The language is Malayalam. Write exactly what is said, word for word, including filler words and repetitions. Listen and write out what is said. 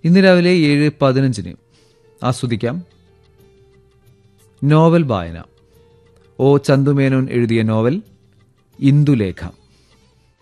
ഇന്ന് രാവിലെ ഏഴ് പതിനഞ്ചിന് ആസ്വദിക്കാം നോവൽ വായന. ഒ ചന്തുമേനോൻ എഴുതിയ നോവൽ ഇന്ദുലേഖ.